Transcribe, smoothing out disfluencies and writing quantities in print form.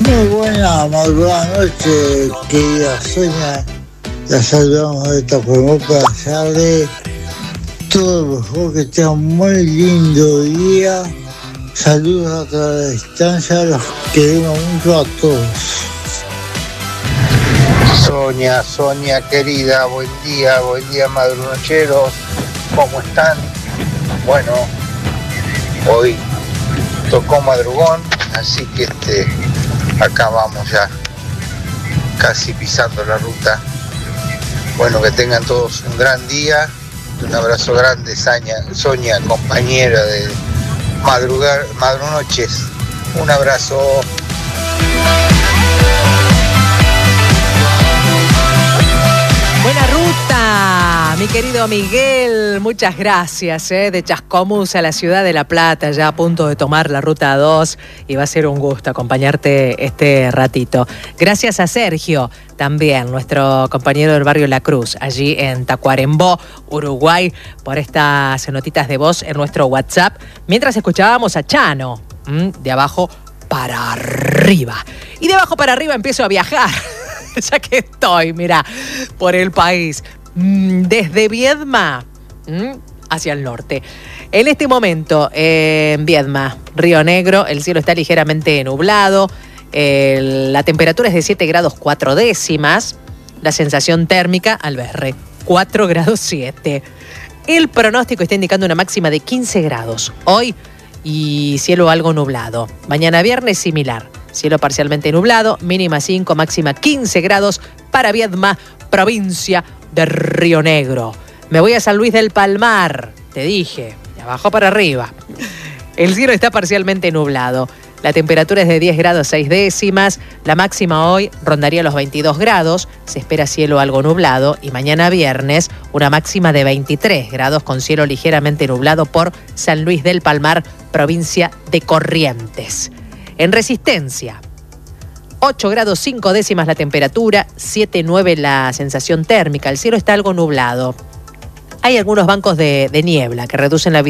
Muy buena noche, querida Sonia. La saludamos de Tacuarembó para desearle todo lo mejor, que tenga un muy lindo día. Saludos a la distancia, los queremos mucho a todos. Sonia querida, buen día madrunocheros, ¿cómo están? Bueno, hoy tocó madrugón, así que acá vamos ya, casi pisando la ruta. Bueno, que tengan todos un gran día, un abrazo grande, Sonia, compañera de madrunoches, un abrazo. Buena ruta, mi querido Miguel, muchas gracias, de Chascomús a la ciudad de La Plata, ya a punto de tomar la ruta 2 y va a ser un gusto acompañarte este ratito. Gracias a Sergio, también nuestro compañero del barrio La Cruz, allí en Tacuarembó, Uruguay, por estas notitas de voz en nuestro WhatsApp, mientras escuchábamos a Chano, de abajo para arriba. Y de abajo para arriba empiezo a viajar. Ya que estoy, mira, por el país, desde Viedma hacia el norte. En este momento, en Viedma, Río Negro, el cielo está ligeramente nublado, la temperatura es de 7 grados 4 décimas, la sensación térmica, Alberre, 4 grados 7. El pronóstico está indicando una máxima de 15 grados hoy y cielo algo nublado. Mañana viernes similar. Cielo parcialmente nublado, mínima 5, máxima 15 grados para Viedma, provincia de Río Negro. Me voy a San Luis del Palmar, te dije, de abajo para arriba. El cielo está parcialmente nublado. La temperatura es de 10 grados 6 décimas. La máxima hoy rondaría los 22 grados. Se espera cielo algo nublado. Y mañana viernes una máxima de 23 grados con cielo ligeramente nublado por San Luis del Palmar, provincia de Corrientes. En Resistencia, 8 grados 5 décimas la temperatura, 7,9 la sensación térmica. El cielo está algo nublado. Hay algunos bancos de niebla que reducen la visibilidad.